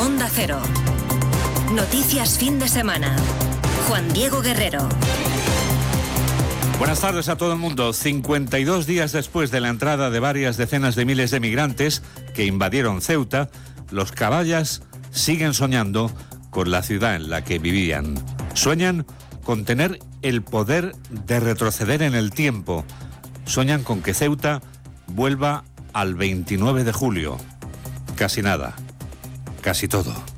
Onda Cero. Noticias fin de semana. Juan Diego Guerrero. Buenas tardes a todo el mundo. 52 días después de la entrada de varias decenas de miles de migrantes que invadieron Ceuta, los caballas siguen soñando con la ciudad en la que vivían. Sueñan con tener el poder de retroceder en el tiempo. Sueñan con que Ceuta vuelva al 29 de julio. Casi nada. Casi todo.